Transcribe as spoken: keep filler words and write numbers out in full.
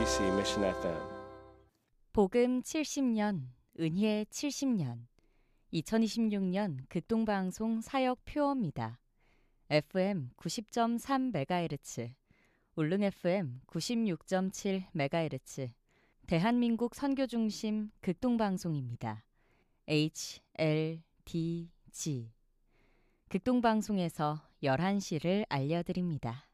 케이비씨 Mission 에프엠. 복음 칠십 년, 은혜 칠십 년, 이천이십육 년 극동방송 사역 표어입니다. 에프엠 구십 점 삼 메가헤르츠, 울릉 에프엠 구십육 점 칠 메가헤르츠, 대한민국 선교중심 극동방송입니다. 에이치 엘 디 지 극동방송에서 열한 시를 알려드립니다.